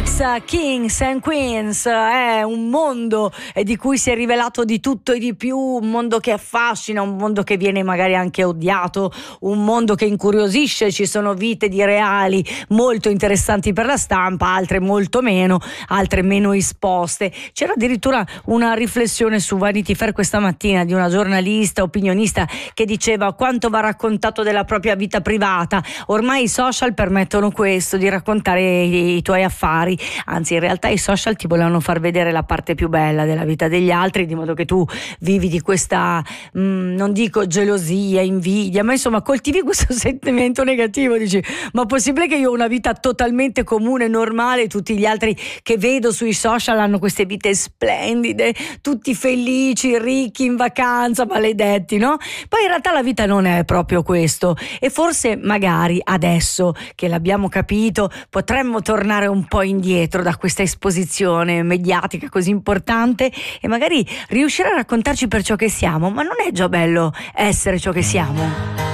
Max, Kings and Queens, è un mondo di cui si è rivelato di tutto e di più, un mondo che affascina, un mondo che viene magari anche odiato, un mondo che incuriosisce. Ci sono vite di reali molto interessanti per la stampa, altre molto meno, altre meno esposte. C'era addirittura una riflessione su Vanity Fair questa mattina di una giornalista opinionista che diceva quanto va raccontato della propria vita privata. Ormai i social permettono questo, di raccontare i tuoi affari, anzi in realtà i social ti volevano far vedere la parte più bella della vita degli altri, di modo che tu vivi di questa non dico gelosia, invidia, ma insomma coltivi questo sentimento negativo, dici ma è possibile che io ho una vita totalmente comune, normale, e tutti gli altri che vedo sui social hanno queste vite splendide, tutti felici, ricchi, in vacanza, maledetti, no? Poi in realtà la vita non è proprio questo, e forse magari adesso che l'abbiamo capito potremmo tornare un po' indietro da questa esposizione mediatica così importante e magari riuscire a raccontarci per ciò che siamo. Ma non è già bello essere ciò che siamo?